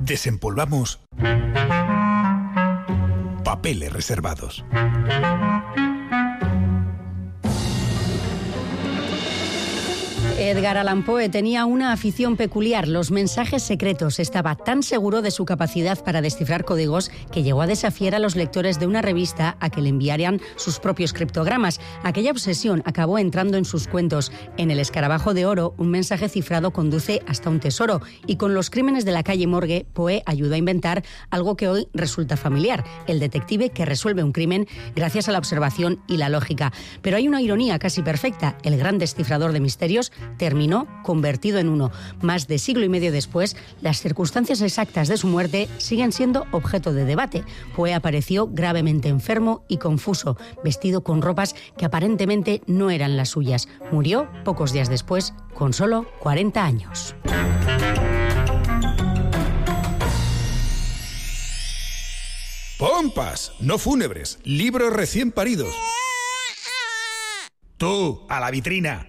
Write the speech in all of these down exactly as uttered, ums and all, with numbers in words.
Desempolvamos papeles reservados. Edgar Allan Poe tenía una afición peculiar, los mensajes secretos. Estaba tan seguro de su capacidad para descifrar códigos que llegó a desafiar a los lectores de una revista a que le enviaran sus propios criptogramas. Aquella obsesión acabó entrando en sus cuentos. En El escarabajo de oro, un mensaje cifrado conduce hasta un tesoro. Y con Los crímenes de la calle Morgue, Poe ayudó a inventar algo que hoy resulta familiar: el detective que resuelve un crimen gracias a la observación y la lógica. Pero hay una ironía casi perfecta: el gran descifrador de misterios terminó convertido en uno. Más de siglo y medio después, las circunstancias exactas de su muerte siguen siendo objeto de debate. Poe apareció gravemente enfermo y confuso, vestido con ropas que aparentemente no eran las suyas. Murió pocos días después, con solo cuarenta años. ¡Pompas! No fúnebres, libros recién paridos. ¡Tú, a la vitrina!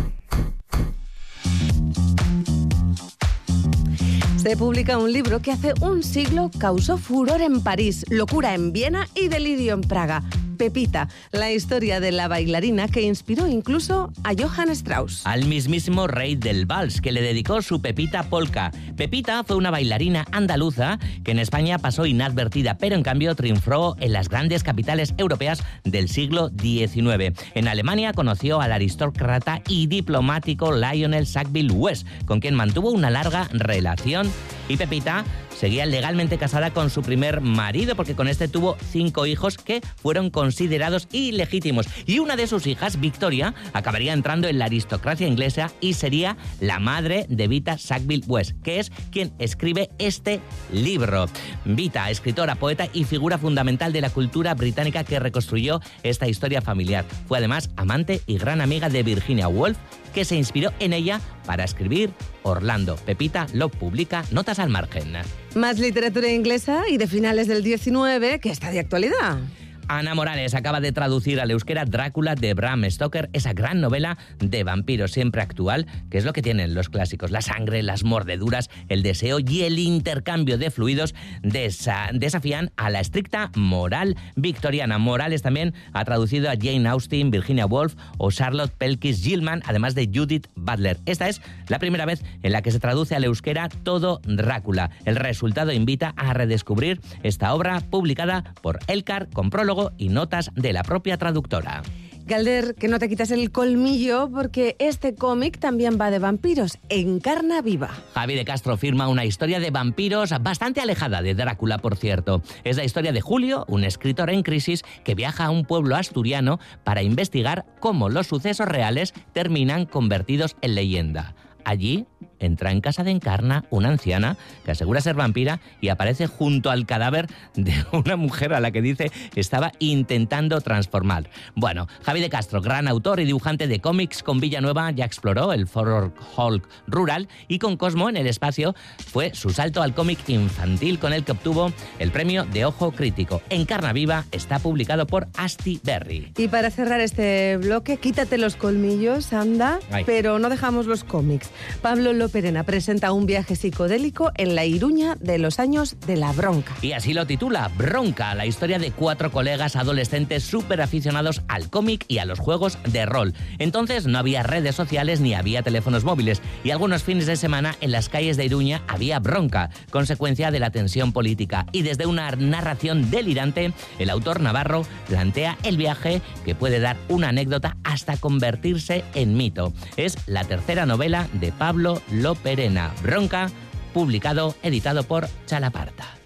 Se publica un libro que hace un siglo causó furor en París, locura en Viena y delirio en Praga. Pepita, la historia de la bailarina que inspiró incluso a Johann Strauss. Al mismísimo rey del vals, que le dedicó su Pepita Polka. Pepita fue una bailarina andaluza que en España pasó inadvertida, pero en cambio triunfó en las grandes capitales europeas del siglo diecinueve. En Alemania conoció al aristócrata y diplomático Lionel Sackville West, con quien mantuvo una larga relación, y Pepita seguía legalmente casada con su primer marido, porque con este tuvo cinco hijos que fueron considerados ilegítimos. Y una de sus hijas, Victoria, acabaría entrando en la aristocracia inglesa y sería la madre de Vita Sackville West, que es quien escribe este libro. Vita, escritora, poeta y figura fundamental de la cultura británica que reconstruyó esta historia familiar. Fue además amante y gran amiga de Virginia Woolf, que se inspiró en ella para escribir Orlando. Pepita lo publica Notas al margen. Más literatura inglesa y de finales del diecinueve que está de actualidad. Ana Morales acaba de traducir al euskera Drácula de Bram Stoker, esa gran novela de vampiros siempre actual, que es lo que tienen los clásicos: la sangre, las mordeduras, el deseo y el intercambio de fluidos desa- desafían a la estricta moral victoriana. Morales también ha traducido a Jane Austen, Virginia Woolf o Charlotte Pelkis Gilman, además de Judith Butler. Esta es la primera vez en la que se traduce al euskera todo Drácula. El resultado invita a redescubrir esta obra publicada por Elkar, con prólogo y notas de la propia traductora. Galder, que no te quitas el colmillo, porque este cómic también va de vampiros, Encarna Viva. Javi de Castro firma una historia de vampiros bastante alejada de Drácula, por cierto. Es la historia de Julio, un escritor en crisis que viaja a un pueblo asturiano para investigar cómo los sucesos reales terminan convertidos en leyenda. Allí entra en casa de Encarna una anciana que asegura ser vampira y aparece junto al cadáver de una mujer a la que dice estaba intentando transformar. Bueno, Javi de Castro, gran autor y dibujante de cómics con Villanueva, ya exploró el folk rural, y con Cosmo en el espacio fue su salto al cómic infantil, con el que obtuvo el premio de Ojo Crítico. Encarna Viva está publicado por Asti Berry. Y para cerrar este bloque, quítate los colmillos, anda, Ay. pero no dejamos los cómics. Pablo Loperena presenta un viaje psicodélico en la Iruña de los años de la bronca. Y así lo titula, Bronca, la historia de cuatro colegas adolescentes súper aficionados al cómic y a los juegos de rol. Entonces no había redes sociales ni había teléfonos móviles, y algunos fines de semana en las calles de Iruña había bronca, consecuencia de la tensión política. Y desde una narración delirante, el autor navarro plantea el viaje que puede dar una anécdota hasta convertirse en mito. Es la tercera novela de Pablo Loperena, Bronca, publicado, editado por Chalaparta.